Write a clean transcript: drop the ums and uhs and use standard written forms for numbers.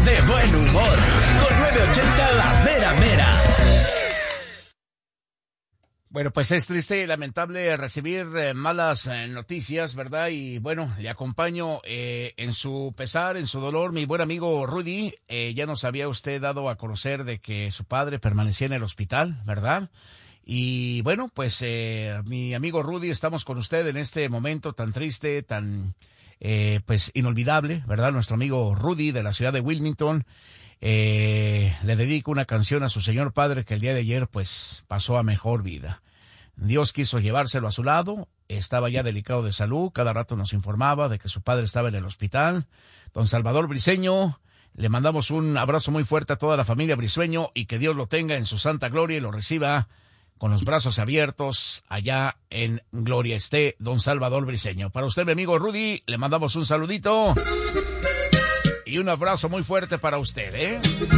de buen humor, con 980 La Mera Mera. Bueno, pues es triste y lamentable recibir malas noticias, ¿verdad? Y bueno, le acompaño en su pesar, en su dolor, mi buen amigo Rudy. Ya nos había usted dado a conocer de que su padre permanecía en el hospital, ¿verdad? Y bueno, pues mi amigo Rudy, estamos con usted en este momento tan triste, tan pues inolvidable, ¿verdad? Nuestro amigo Rudy de la ciudad de Wilmington. Le dedico una canción a su señor padre que el día de ayer pues pasó a mejor vida. Dios quiso llevárselo a su lado, estaba ya delicado de salud, cada rato nos informaba de que su padre estaba en el hospital. Don Salvador Briceño, le mandamos un abrazo muy fuerte a toda la familia Briceño y que Dios lo tenga en su santa gloria y lo reciba con los brazos abiertos allá en gloria esté don Salvador Briceño. Para usted, mi amigo Rudy, le mandamos un saludito y un abrazo muy fuerte para usted,